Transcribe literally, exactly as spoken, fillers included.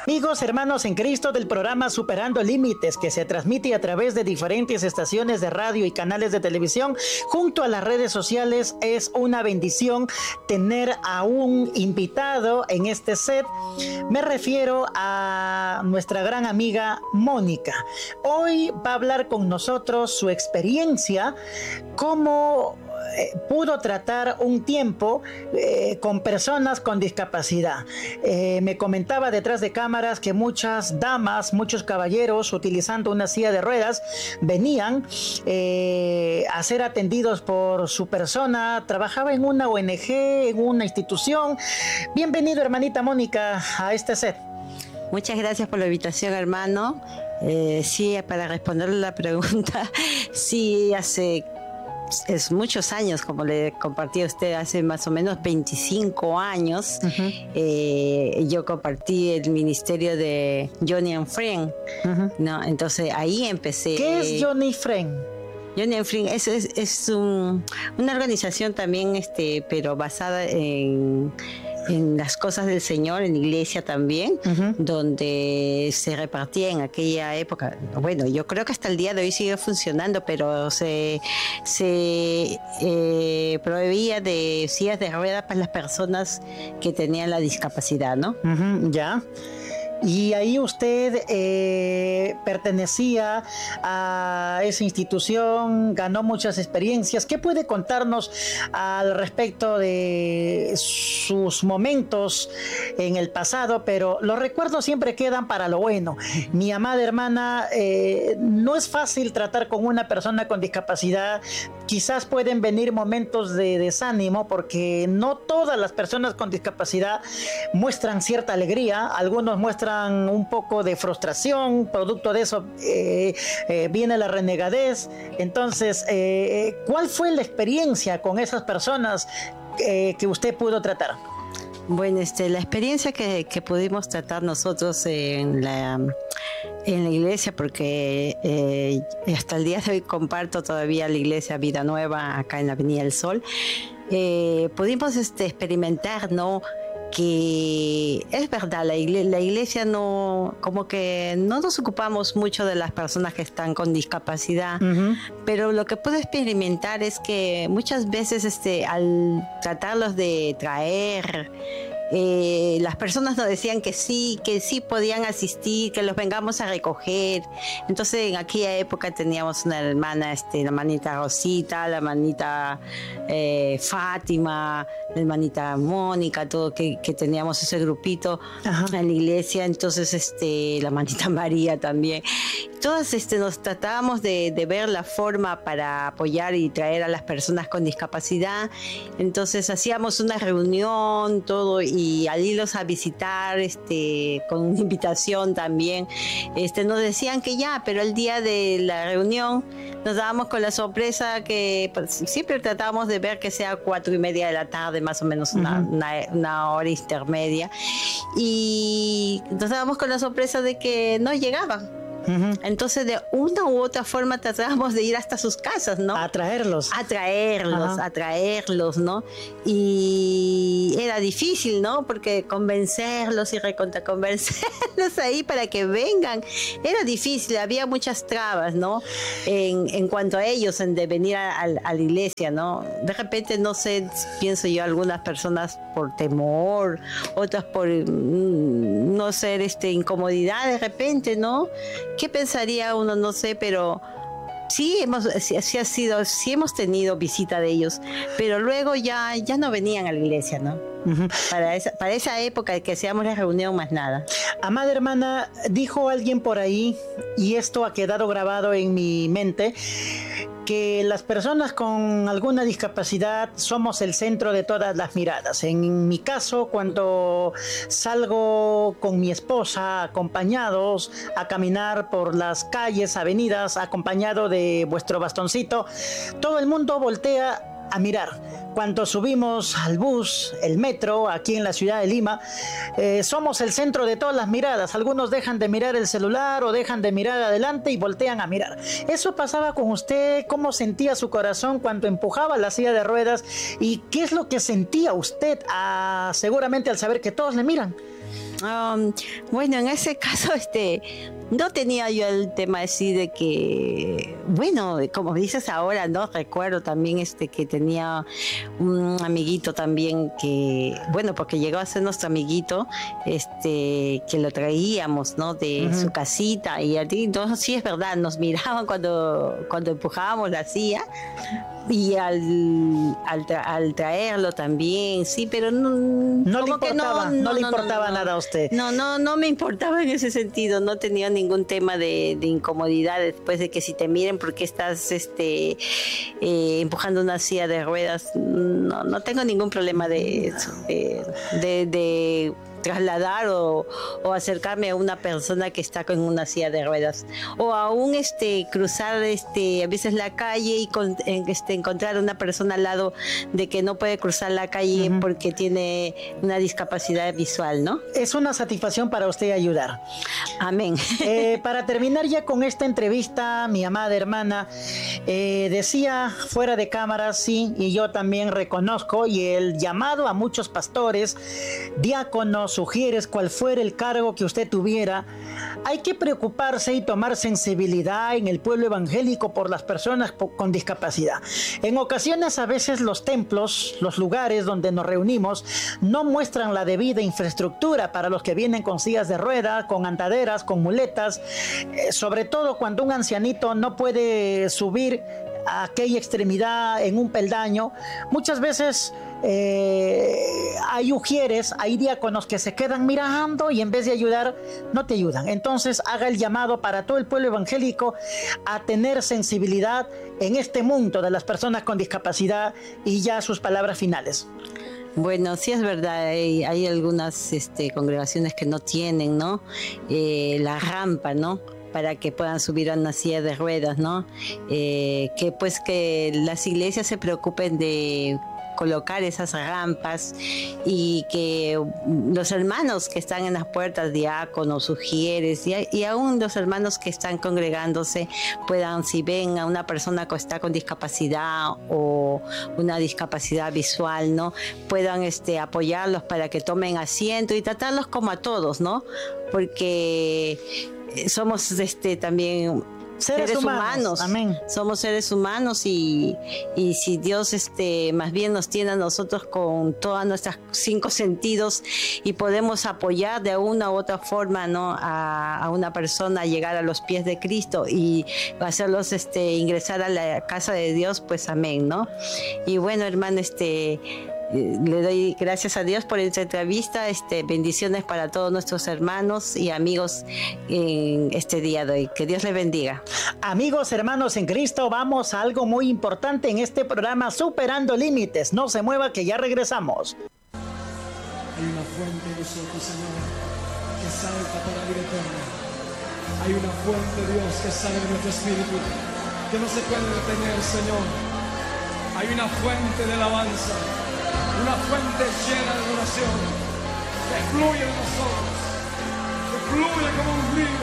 Amigos, hermanos en Cristo del programa Superando Límites, que se transmite a través de diferentes estaciones de radio y canales de televisión junto a las redes sociales, es una bendición tener a un invitado en este set. Me refiero a nuestra gran amiga Mónica. Hoy va a hablar con nosotros su experiencia, cómo Eh, pudo tratar un tiempo eh, con personas con discapacidad. Eh, me comentaba detrás de cámaras que muchas damas, muchos caballeros utilizando una silla de ruedas venían eh, a ser atendidos por su persona. Trabajaba en una O N G, en una institución. Bienvenido, hermanita Mónica, a este set. Muchas gracias por la invitación, hermano. Eh, sí, para responderle la pregunta, sí, hace es muchos años, como le compartí a usted, hace más o menos veinticinco años, uh-huh. eh, yo compartí el ministerio de Johnny and Friend, uh-huh. ¿no? Entonces ahí empecé. ¿Qué es Johnny Friend? Johnny and Friend es, es, es un, una organización también, este, pero basada en en las cosas del Señor, en la iglesia también, uh-huh. donde se repartía en aquella época. Bueno, yo creo que hasta el día de hoy sigue funcionando, pero se, se eh, proveía de sillas de ruedas para las personas que tenían la discapacidad, ¿no? Uh-huh, ya. Y ahí usted eh, pertenecía a esa institución, ganó muchas experiencias. ¿Qué puede contarnos al respecto de sus momentos en el pasado? Pero los recuerdos siempre quedan para lo bueno. Mi amada hermana, eh, no es fácil tratar con una persona con discapacidad. Quizás pueden venir momentos de desánimo porque no todas las personas con discapacidad muestran cierta alegría. Algunos muestran un poco de frustración, producto de eso eh, eh, viene la renegadez. Entonces, eh, ¿cuál fue la experiencia con esas personas eh, que usted pudo tratar? Bueno, este, la experiencia que, que pudimos tratar nosotros en la, en la iglesia, porque eh, hasta el día de hoy comparto todavía la iglesia Vida Nueva acá en la Avenida del Sol, eh, pudimos este, experimentar, ¿no?, que es verdad, la iglesia, la iglesia no, como que no nos ocupamos mucho de las personas que están con discapacidad, uh-huh. pero lo que puedo experimentar es que muchas veces este, al tratarlos de traer, eh, las personas nos decían que sí, que sí podían asistir, que los vengamos a recoger. Entonces en aquella época teníamos una hermana, este, la hermanita Rosita, la hermanita eh, Fátima, la hermanita Mónica, todo que, que teníamos ese grupito, ajá, en la iglesia. Entonces este, la hermanita María también. Todas este, nos tratábamos de, de ver la forma para apoyar y traer a las personas con discapacidad. Entonces hacíamos una reunión, todo, y al irlos a visitar, este, con una invitación también, este, nos decían que ya, pero el día de la reunión nos dábamos con la sorpresa que pues, siempre tratábamos de ver que sea cuatro y media de la tarde, más o menos, uh-huh, una, una, una hora intermedia, y nos dábamos con la sorpresa de que no llegaban. Uh-huh. Entonces de una u otra forma tratábamos de ir hasta sus casas, ¿no? A traerlos. A traerlos, uh-huh, a traerlos, ¿no? Y era difícil, ¿no? Porque convencerlos y recontra convencerlos ahí para que vengan era difícil, había muchas trabas, ¿no? En, en cuanto a ellos, en de venir a, a, a la iglesia, ¿no? De repente, no sé, pienso yo, algunas personas por temor, otras por mm, no ser este, incomodidad de repente, ¿no? ¿Qué pensaría uno? No sé, pero sí hemos, sí, sí ha sido, sí hemos tenido visita de ellos, pero luego ya, ya no venían a la iglesia, ¿no? Uh-huh. Para esa, para esa época de que hacíamos la reunión, más nada. Amada hermana, dijo alguien por ahí, y esto ha quedado grabado en mi mente, que las personas con alguna discapacidad somos el centro de todas las miradas. En mi caso, cuando salgo con mi esposa acompañados a caminar por las calles, avenidas, acompañado de vuestro bastoncito, todo el mundo voltea a mirar. Cuando subimos al bus, el metro, aquí en la ciudad de Lima, eh, somos el centro de todas las miradas. Algunos dejan de mirar el celular o dejan de mirar adelante y voltean a mirar. ¿Eso pasaba con usted? ¿Cómo sentía su corazón cuando empujaba la silla de ruedas? ¿Y qué es lo que sentía usted, ah, seguramente al saber que todos le miran? Um, bueno, en ese caso, este, no tenía yo el tema así de que, bueno, como dices ahora, ¿no? Recuerdo también este que tenía un amiguito también que, bueno, porque llegó a ser nuestro amiguito, este, que lo traíamos, ¿no? De uh-huh. su casita, y así, entonces sí es verdad, nos miraban cuando, cuando empujábamos la silla. Y al, al, tra- al traerlo también, sí, pero no, no le importaba, no, no, no le no, importaba no, no, nada a usted. No, no, no me importaba en ese sentido, no tenía ningún tema de, de incomodidad después de que si te miren porque estás este, eh, empujando una silla de ruedas, no, no tengo ningún problema de eso, de, de, de trasladar o, o acercarme a una persona que está con una silla de ruedas, o aún este cruzar este a veces la calle y con, este encontrar una persona al lado de que no puede cruzar la calle uh-huh. porque tiene una discapacidad visual, ¿no? Es una satisfacción para usted ayudar. Amén. Eh, para terminar ya con esta entrevista, mi amada hermana, eh, decía fuera de cámara, sí, y yo también reconozco, y el llamado a muchos pastores, diáconos, sugieres cuál fuera el cargo que usted tuviera, hay que preocuparse y tomar sensibilidad en el pueblo evangélico por las personas con discapacidad. En ocasiones, a veces los templos, los lugares donde nos reunimos, no muestran la debida infraestructura para los que vienen con sillas de ruedas, con andaderas, con muletas, eh, sobre todo cuando un ancianito no puede subir a aquella extremidad en un peldaño. Muchas veces eh, hay ujieres, hay diáconos que se quedan mirando y en vez de ayudar, no te ayudan. Entonces haga el llamado para todo el pueblo evangélico a tener sensibilidad en este mundo de las personas con discapacidad, y ya sus palabras finales. Bueno, sí es verdad, hay, hay algunas este, congregaciones que no tienen, ¿no? Eh, la rampa, ¿no? Para que puedan subir a una silla de ruedas, ¿no? Eh, que pues que las iglesias se preocupen de colocar esas rampas y que los hermanos que están en las puertas, diáconos, sugieres y, y aún los hermanos que están congregándose puedan, si ven a una persona que está con discapacidad o una discapacidad visual, ¿no? Puedan este, apoyarlos para que tomen asiento y tratarlos como a todos, ¿no? Porque somos este, también seres, seres humanos, humanos. Amén. Somos seres humanos y, y si Dios este, más bien nos tiene a nosotros con todos nuestros cinco sentidos y podemos apoyar de una u otra forma, ¿no? a, a una persona a llegar a los pies de Cristo y hacerlos este, ingresar a la casa de Dios, pues amén, ¿no? Y bueno, hermano, este... le doy gracias a Dios por esta entrevista, este, bendiciones para todos nuestros hermanos y amigos en este día de hoy. Que Dios les bendiga. Amigos, hermanos en Cristo, vamos a algo muy importante en este programa Superando Límites. No se mueva, que ya regresamos. Hay una fuente en nosotros, Señor, que salta para la vida eterna. Hay una fuente, Dios, que sale de nuestro espíritu, que no se puede detener, Señor. Hay una fuente de alabanza, una fuente llena de oración, que fluye en nosotros, que fluye como un río.